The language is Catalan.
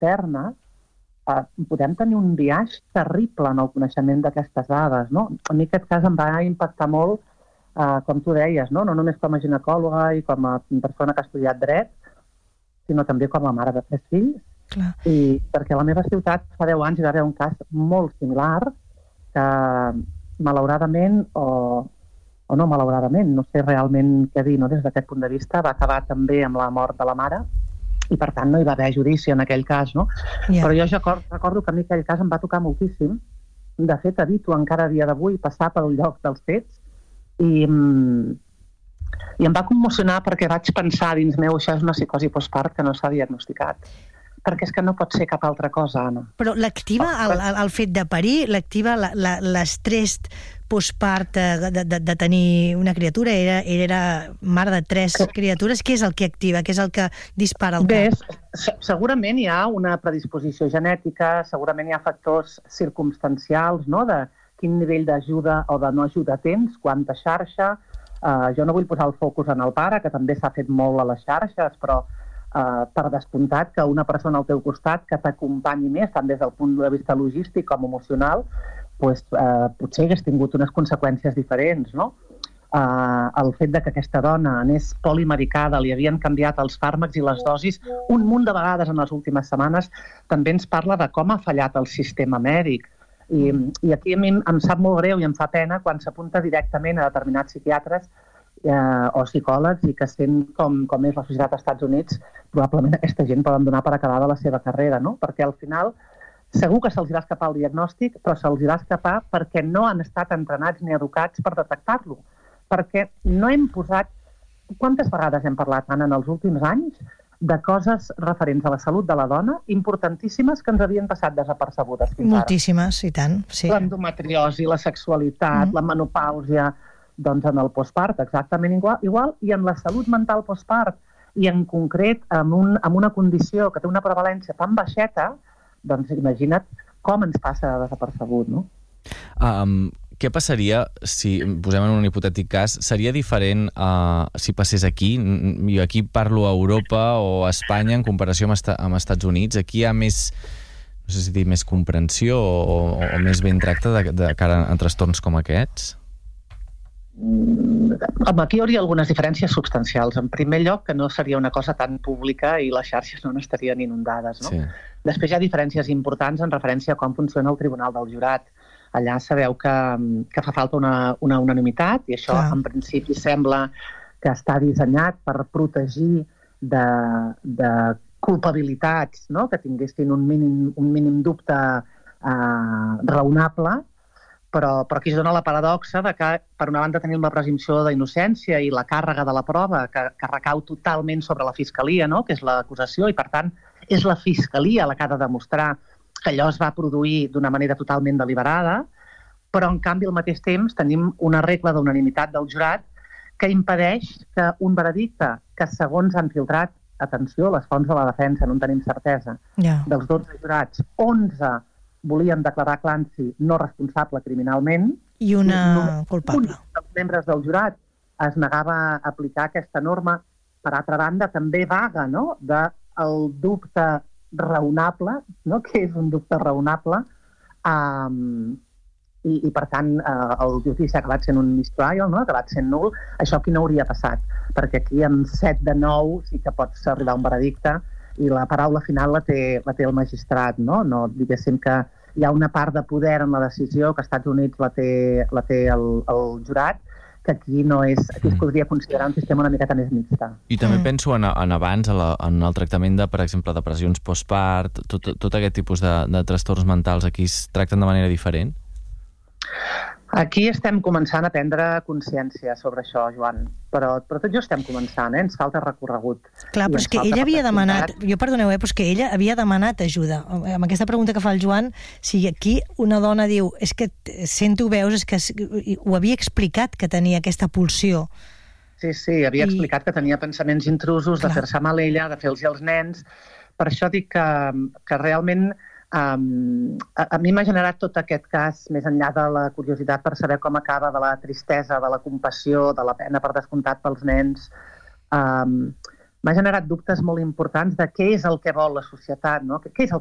externes, podem tenir un biaix terrible en el coneixement d'aquestes dades, no? A mi aquest cas em va impactar molt, com tu deies, no només com a ginecòloga i com a persona que ha estudiat dret, sinó també com a mare de 3 fills. Clar. I perquè a la meva ciutat fa 10 anys hi va haver un cas molt similar que malauradament o no malauradament, no sé realment què dir, no? Des d'aquest punt de vista, va acabar també amb la mort de la mare i per tant no hi va haver judici en aquell cas, no? Yeah. Però jo recordo que a mi aquell cas em va tocar moltíssim. De fet, evito encara a dia d'avui passar pel lloc dels fets i em va commocionar perquè vaig pensar dins meu, això és una psicosi postpart que no s'ha diagnosticat. Perquè és que no pot ser cap altra cosa, Anna. Però l'activa el fet de parir, l'activa l'estrès postpart de tenir una criatura, era mare de 3 criatures, què és el que activa, què és el que dispara el cap? Bé, segurament hi ha una predisposició genètica, segurament hi ha factors circumstancials, no?, de quin nivell d'ajuda o de no ajuda tens, quanta xarxa. Jo no vull posar el focus en el pare, que també s'ha fet molt a les xarxes, però per descomptat que una persona al teu costat que t'acompanyi més, tant des del punt de vista logístic com emocional, potser hagués tingut unes conseqüències diferents, no? El fet de que aquesta dona anés polimedicada, li havien canviat els fàrmacs i les dosis un munt de vegades en les últimes setmanes, també ens parla de com ha fallat el sistema mèdic. I aquí a mi em sap molt greu i em fa pena quan s'apunta directament a determinats psiquiatres o psicòlegs i que sent com és la societat als Estats Units, probablement aquesta gent poden donar per acabada la seva carrera, no? Perquè al final segur que se'ls va escapar el diagnòstic, però se'ls va escapar perquè no han estat entrenats ni educats per detectar-lo. Perquè no hem posat... Quantes vegades hem parlat, Anna, en els últims anys de coses referents a la salut de la dona importantíssimes que ens havien passat desapercebudes fins ara? Moltíssimes, i tant, sí. L'endometriosi, la sexualitat, la menopàusia, doncs en el postpart exactament igual, i en la salut mental postpart, i en concret amb una condició que té una prevalència tan baixeta, doncs imagina't com ens passa desapercebut, no? Què passaria si, posem en un hipotètic cas, seria diferent si passés aquí? Jo aquí parlo a Europa o a Espanya en comparació amb Estats Units. Aquí hi ha més, no sé si dir, més comprensió o més ben tracte de cara a trastorns com aquests? Aquí hi hauria algunes diferències substancials. En primer lloc, que no seria una cosa tan pública i les xarxes no estarien inundades, no? Sí. Després hi ha diferències importants en referència a com funciona el Tribunal del Jurat. Allà sabeu que fa falta una unanimitat i això en principi sembla que està dissenyat per protegir de culpabilitats, no? Que tinguessin un mínim dubte raonable, però aquí es dona la paradoxa de que, per una banda, tenim la presumpció d'innocència i la càrrega de la prova que recau totalment sobre la Fiscalia, no? Que és l'acusació, i per tant és la Fiscalia la que ha de demostrar que allò es va produir d'una manera totalment deliberada, però en canvi al mateix temps tenim una regla d'unanimitat del jurat que impedeix que un veredicte que, segons han filtrat, atenció, les fonts de la defensa, no en tenim certesa, dels 12 jurats, 11 volien declarar Clancy no responsable criminalment, i una culpable. Un dels membres del jurat es negava a aplicar aquesta norma, per altra banda també vaga, no?, del dubte raonable, no?, que és un dubte raonable, i per tant el judici ha acabat sent un mistrial, no?, ha acabat sent nul. Això aquí no hauria passat, perquè aquí amb 7 de 9 sí que pots arribar a un veredicte i la paraula final la té el magistrat, no? No diguéssim que hi ha una part de poder en la decisió que als Estats Units la té el jurat, que aquí no és, aquí es podria considerar un sistema una miqueta més mixta. I també penso en abans, en el tractament de, per exemple, depressions postpart, tot aquest tipus de trastorns mentals aquí es tracten de manera diferent? Aquí estem començant a prendre consciència sobre això, Joan, però tot jo estem començant, ens falta recorregut. Clar, però és que ella havia demanat, perdoneu, però és que ella havia demanat ajuda. Amb aquesta pregunta que fa el Joan, si aquí una dona diu, és que sento veus, és que ho havia explicat que tenia aquesta pulsió. Sí, havia explicat que tenia pensaments intrusos, de fer-se mal ella, de fer-los als nens. Per això dic que realment a mi m'ha generat tot aquest cas, més enllà de la curiositat per saber com acaba, de la tristesa, de la compassió, de la pena per descomptat pels nens. m'ha generat dubtes molt importants de què és el que vol la societat, no? Què és el